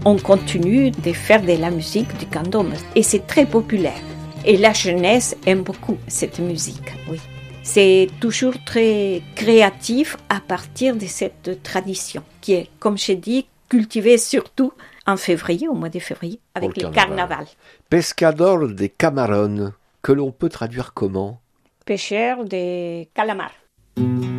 on continue de faire de la musique du candombe et c'est très populaire. Et la jeunesse aime beaucoup cette musique, oui. C'est toujours très créatif à partir de cette tradition qui est, comme j'ai dit, cultivée surtout en février, au mois de février, avec le carnaval. Pescador de camarón, que l'on peut traduire comment ? Pêcheur de calamars.